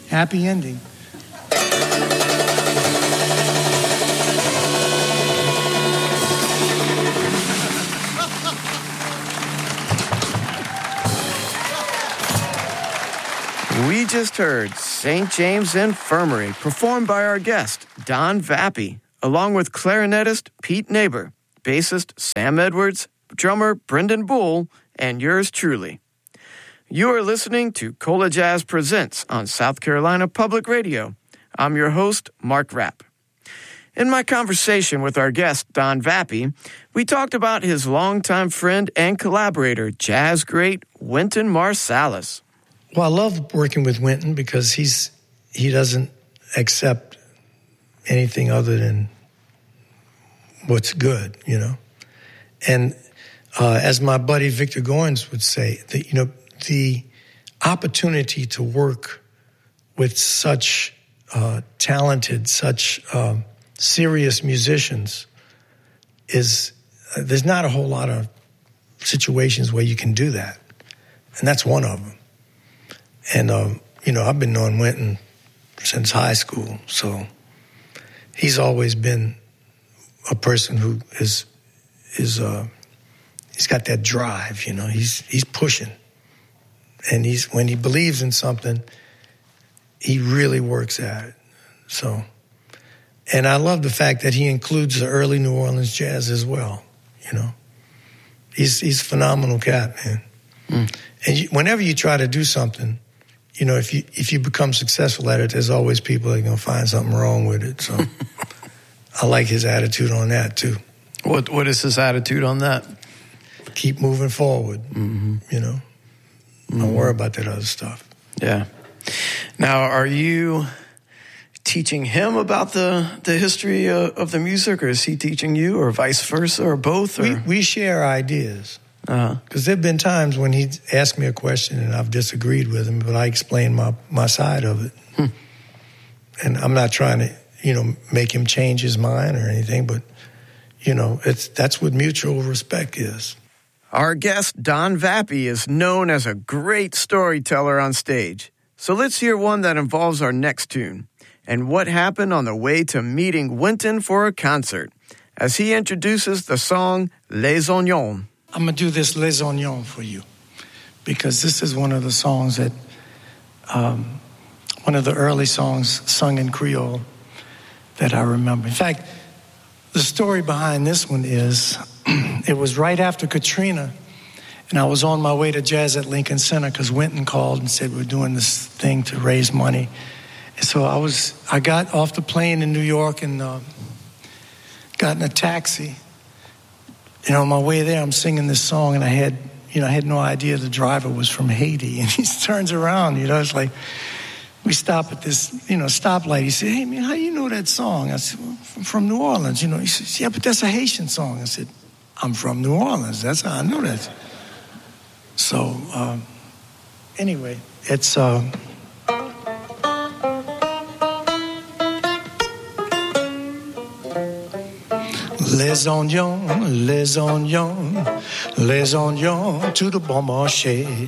Happy ending. We just heard St. James Infirmary performed by our guest, Don Vappy, along with clarinetist Pete Neighbor, bassist Sam Edwards, drummer Brendan Bull, and yours truly. You are listening to Cola Jazz Presents on South Carolina Public Radio. I'm your host, Mark Rapp. In my conversation with our guest, Don Vappy, we talked about his longtime friend and collaborator, jazz great Wynton Marsalis. Well, I love working with Wynton because he doesn't accept anything other than what's good, you know. And as my buddy Victor Goins would say, the opportunity to work with such talented, such serious musicians is there's not a whole lot of situations where you can do that, and that's one of them. And, I've been knowing Wynton since high school, so he's always been a person who he's got that drive, you know. He's pushing. And when he believes in something, he really works at it. So, and I love the fact that he includes the early New Orleans jazz as well, you know. He's a phenomenal cat, man. Mm. And whenever you try to do something, you know, if you become successful at it, there's always people that are going to find something wrong with it. So I like his attitude on that, too. What is his attitude on that? Keep moving forward, you know. Don't worry about that other stuff. Yeah. Now, are you teaching him about the history of the music, or is he teaching you, or vice versa, or both? Or? We share ideas. Because there have been times when he asked me a question and I've disagreed with him, but I explain my side of it. And I'm not trying to, make him change his mind or anything, but, that's what mutual respect is. Our guest, Don Vappy, is known as a great storyteller on stage. So let's hear one that involves our next tune and what happened on the way to meeting Wynton for a concert as he introduces the song Les Oignons. I'm going to do this Les Oignons for you because this is one of the songs that, one of the early songs sung in Creole that I remember. In fact, the story behind this one is it was right after Katrina, and I was on my way to Jazz at Lincoln Center because Wynton called and said we're doing this thing to raise money. And so I got off the plane in New York and got in a taxi. And on my way there, I'm singing this song, and I had no idea the driver was from Haiti. And he turns around, it's like, we stop at this, stoplight. He said, "Hey, man, how you know that song?" I said, "Well, I'm from New Orleans." He says, "Yeah, but that's a Haitian song." I said, "I'm from New Orleans. That's how I know that." So, anyway, it's... Les oignons, les oignons, les oignons to the bon marché.